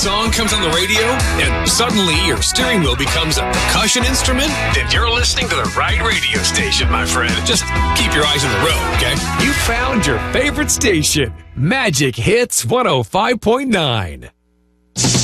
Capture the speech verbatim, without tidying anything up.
Song comes on the radio, and suddenly your steering wheel becomes a percussion instrument? Then you're listening to the right radio station, my friend. Just keep your eyes on the road, okay? You found your favorite station, Magic Hits one oh five point nine.